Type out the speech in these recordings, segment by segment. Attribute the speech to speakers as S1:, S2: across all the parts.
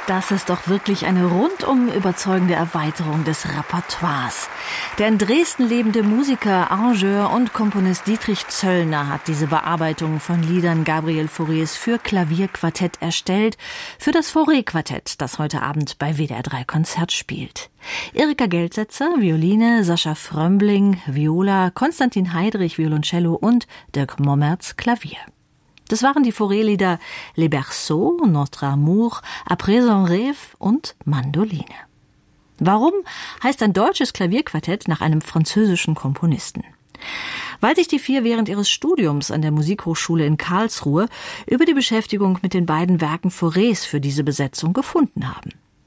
S1: Das ist doch wirklich eine rundum überzeugende Erweiterung des Repertoires. Der in Dresden lebende Musiker, Arrangeur und Komponist Dietrich Zöllner hat diese Bearbeitung von Liedern Gabriel Faurés für Klavierquartett erstellt, für das Fauré-Quartett, das heute Abend bei WDR 3 Konzert spielt. Erika Geldsetzer, Violine, Sascha Frömbling, Viola, Konstantin Heidrich, Violoncello und Dirk Mommerz, Klavier. Das waren die Fauré-Lieder Les Berceaux, Notre Amour, Après un rêve und Mandoline. Warum heißt ein deutsches Klavierquartett nach einem französischen Komponisten? Weil sich die vier während ihres Studiums an der Musikhochschule in Karlsruhe über die Beschäftigung mit den beiden Werken Faurés für diese Besetzung gefunden haben.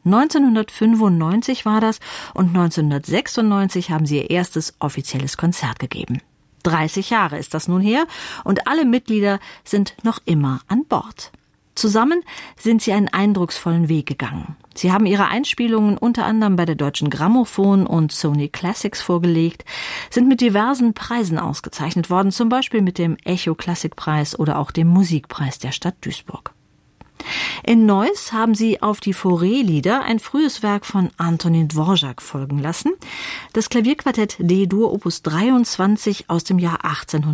S1: 1995 war das und 1996 haben sie ihr erstes offizielles Konzert gegeben. 30 Jahre ist das nun her und alle Mitglieder sind noch immer an Bord. Zusammen sind sie einen eindrucksvollen Weg gegangen. Sie haben ihre Einspielungen unter anderem bei der Deutschen Grammophon und Sony Classics vorgelegt, sind mit diversen Preisen ausgezeichnet worden, zum Beispiel mit dem Echo Klassikpreis oder auch dem Musikpreis der Stadt Duisburg. In Neuss haben sie auf die Fauré-Lieder ein frühes Werk von Antonín Dvořák folgen lassen, das Klavierquartett D-Dur Opus 23 aus dem Jahr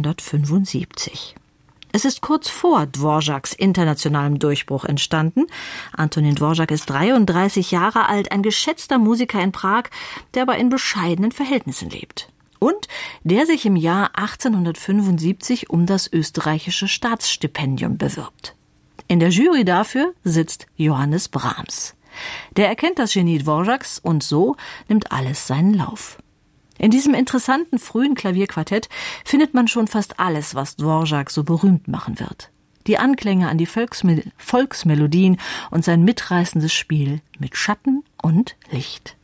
S1: 1875. Es ist kurz vor Dvořáks internationalem Durchbruch entstanden. Antonín Dvořák ist 33 Jahre alt, ein geschätzter Musiker in Prag, der aber in bescheidenen Verhältnissen lebt. Und der sich im Jahr 1875 um das österreichische Staatsstipendium bewirbt. In der Jury dafür sitzt Johannes Brahms. Der erkennt das Genie Dvořáks und so nimmt alles seinen Lauf. In diesem interessanten frühen Klavierquartett findet man schon fast alles, was Dvořák so berühmt machen wird. Die Anklänge an die Volksmelodien und sein mitreißendes Spiel mit Schatten und Licht.